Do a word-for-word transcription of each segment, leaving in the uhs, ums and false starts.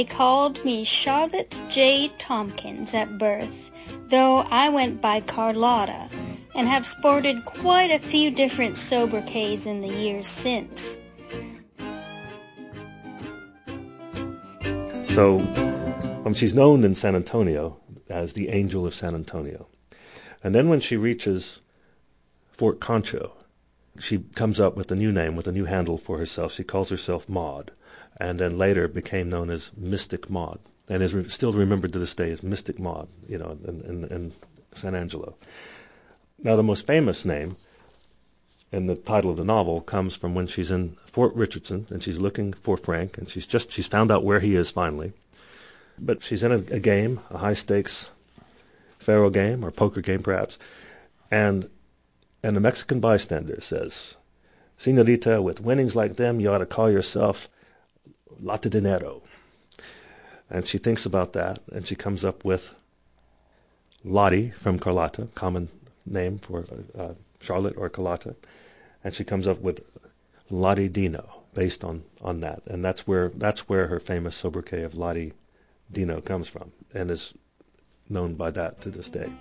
They called me Charlotte J. Tompkins at birth, though I went by Carlotta, and have sported quite a few different sobriquets in the years since. So, um, she's known in San Antonio as the Angel of San Antonio. And then when she reaches Fort Concho, she comes up with a new name, with a new handle for herself. She calls herself Maud, and then later became known as Mystic Maud, and is re- still remembered to this day as Mystic Maud, you know, in, in, in San Angelo. Now, the most famous name in the title of the novel comes from when she's in Fort Richardson, and she's looking for Frank, and she's just she's found out where he is finally. But she's in a, a game, a high-stakes faro game, or poker game perhaps, and and a Mexican bystander says, "Senorita, with winnings like them, you ought to call yourself Lata Dinero." And she thinks about that, and she comes up with Lottie from Carlotta, common name for uh, Charlotte or Carlotta, and she comes up with Lottie Dino based on, on that, and that's where that's where her famous sobriquet of Lottie Dino comes from, and is known by that to this day.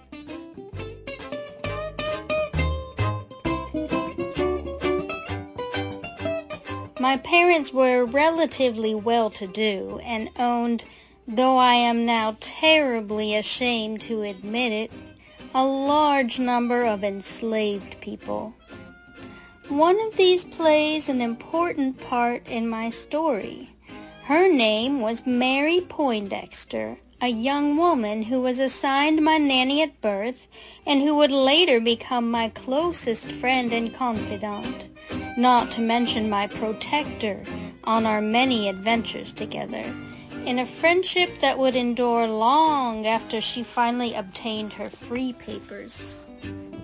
My parents were relatively well-to-do and owned, though I am now terribly ashamed to admit it, a large number of enslaved people. One of these plays an important part in my story. Her name was Mary Poindexter, a young woman who was assigned my nanny at birth and who would later become my closest friend and confidant, not to mention my protector on our many adventures together, in a friendship that would endure long after she finally obtained her free papers.